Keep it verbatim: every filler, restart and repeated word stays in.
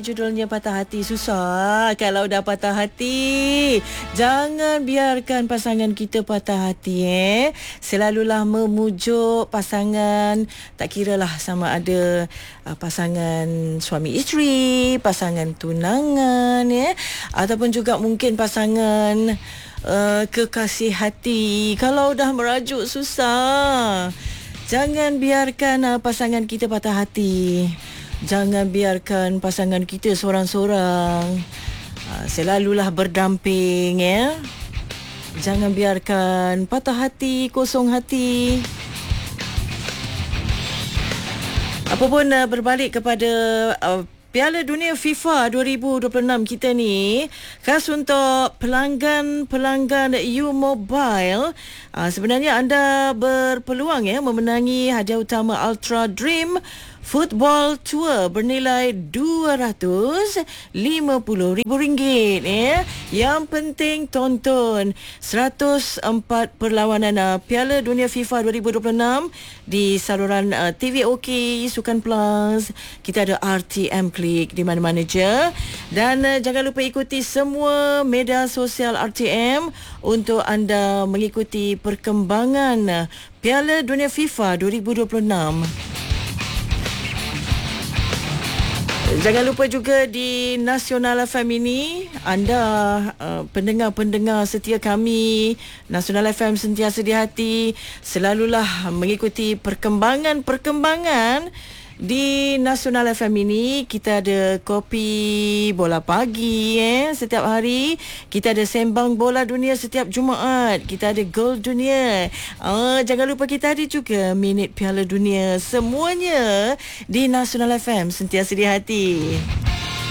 judulnya Patah Hati. Susah kalau dah patah hati. Jangan biarkan pasangan kita patah hati eh. Selalulah memujuk pasangan, tak kiralah sama ada uh, pasangan suami isteri, pasangan tunangan eh, ataupun juga mungkin pasangan uh, kekasih hati. Kalau dah merajuk susah. Jangan biarkan uh, pasangan kita patah hati. Jangan biarkan pasangan kita seorang-seorang. Uh, selalulah berdamping ya. Jangan biarkan patah hati, kosong hati. Apapun uh, berbalik kepada uh, Piala Dunia FIFA dua ribu dua puluh enam kita ni, khas untuk pelanggan-pelanggan U-Mobile. Uh, sebenarnya anda berpeluang ya memenangi hadiah utama Ultra Dream Football Tour bernilai dua ratus lima puluh ribu ringgit ya. Yang penting tonton seratus empat perlawanan uh, Piala Dunia FIFA dua ribu dua puluh enam di saluran uh, T V OK, Sukan Plus. Kita ada R T M Klik di mana-mana je. Dan uh, jangan lupa ikuti semua media sosial R T M untuk anda mengikuti perkembangan uh, Piala Dunia FIFA dua ribu dua puluh enam. Jangan lupa juga di Nasional F M ini, anda uh, pendengar-pendengar setia kami, Nasional F M sentiasa di hati, selalulah mengikuti perkembangan-perkembangan di Nasional F M ini. Kita ada kopi bola pagi eh setiap hari. Kita ada sembang bola dunia setiap Jumaat. Kita ada gol dunia. Ah, jangan lupa kita ada juga minit Piala Dunia. Semuanya di Nasional F M sentiasa di hati.